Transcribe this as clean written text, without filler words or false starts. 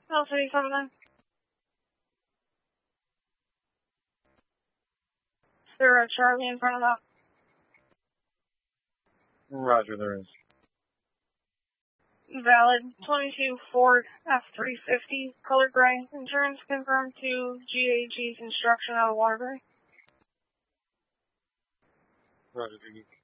LCD coming in. There a Charlie in front of that. Roger, there is. Valid 22 Ford F350, color gray. Insurance confirmed to GAG Construction out of Waterbury. Roger, GAG.